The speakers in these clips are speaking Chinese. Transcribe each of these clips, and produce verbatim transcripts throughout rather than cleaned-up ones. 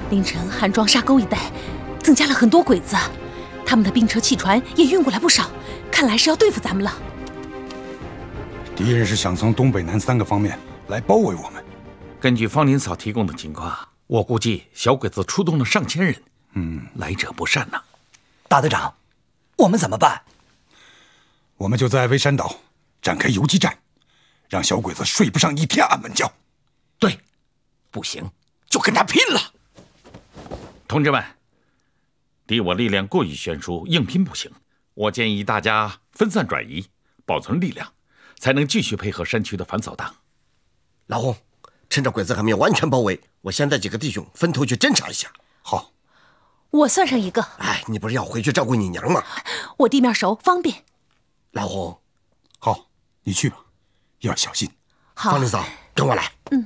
凌晨韩庄沙沟一带增加了很多鬼子，他们的兵车汽船也运过来不少，看来是要对付咱们了。 敌人是想从东北南三个方面来包围我们。 根据方林嫂提供的情况，我估计小鬼子出动了上千人，嗯，来者不善呐。 大队长，我们怎么办？ 我们就在微山岛展开游击战，让小鬼子睡不上一天安稳觉。 对，不行就跟他拼了。 同志们，敌我力量过于悬殊，硬拼不行。我建议大家分散转移，保存力量，才能继续配合山区的反扫荡。 老洪，趁着鬼子还没有完全包围，我先带几个弟兄分头去侦查一下。 好， 我算上一个。 哎，你不是要回去照顾你娘吗？ 我地面熟，方便。 老洪， 好，你去吧，要小心。 好， 方林嫂，跟我来。 嗯。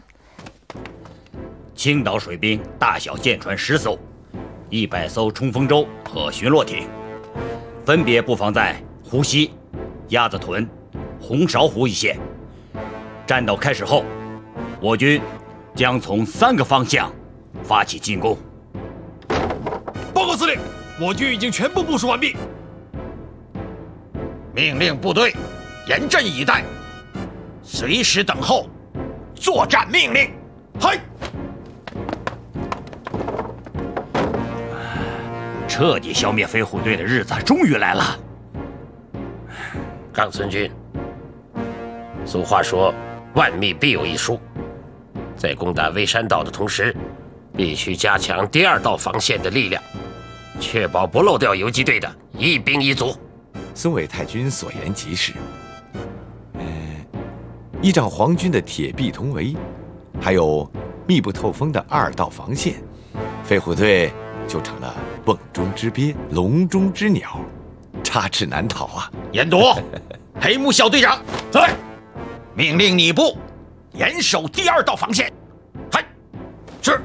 青岛水兵大小舰船十艘，一百艘冲锋舟和巡逻艇，分别布防在湖西、鸭子屯、红苕湖一线。战斗开始后，我军将从三个方向发起进攻。 报告司令，我军已经全部部署完毕。 命令部队严阵以待，随时等候作战命令。嗨！ 彻底消灭飞虎队的日子终于来了。 冈村君，俗话说万密必有一疏，在攻打微山岛的同时，必须加强第二道防线的力量，确保不漏掉游击队的一兵一卒。 孙伟太君所言极是。呃，依照皇军的铁壁铜围，还有密不透风的二道防线，飞虎队就成了瓮中之鳖，笼中之鸟，插翅难逃啊！ 严独，黑木小队长，在，命令你部严守第二道防线。嗨，是。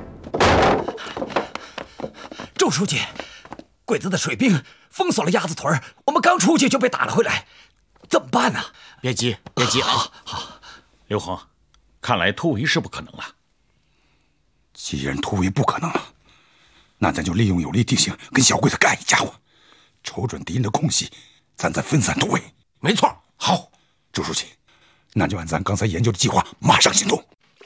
周书记，鬼子的水兵封锁了鸭子屯，我们刚出去就被打了回来，怎么办呢？ 别急，别急啊！好，刘恒，看来突围是不可能了。 既然突围不可能了，那咱就利用有利地形跟小鬼子干一家伙，瞅准敌人的空隙，咱再分散突围。 没错。 好，周书记，那就按咱刚才研究的计划，马上行动。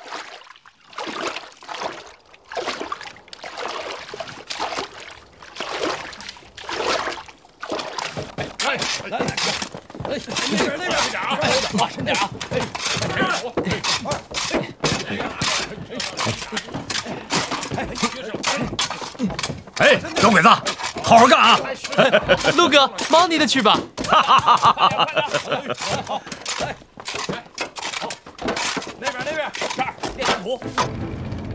来来来，哎，那边那边队长，马身点啊！ 哎，小鬼子，好好干啊！ 陆哥，忙你的去吧。 哈哈哈哈哈！那边那边，这儿列阵图。